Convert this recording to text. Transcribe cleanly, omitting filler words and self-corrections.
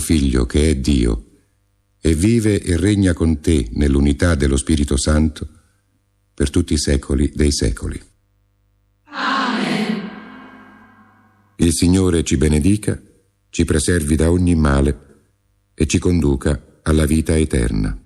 Figlio, che è Dio, e vive e regna con te nell'unità dello Spirito Santo per tutti i secoli dei secoli. Amen. Il Signore ci benedica, ci preservi da ogni male e ci conduca alla vita eterna.